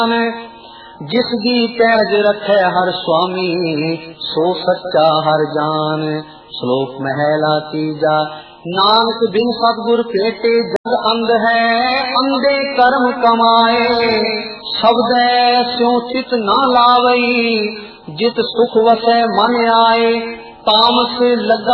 जिसकी पैज रखे हर स्वामी, सो सच्चा हर जान। श्लोक महला तीजा। नानक बिन सतगुर भेटे जग अंध है, अंधे कर्म कमाए। शब्द स्यों चित ना लावई, जित सुख वसै मन आए। तामस लगा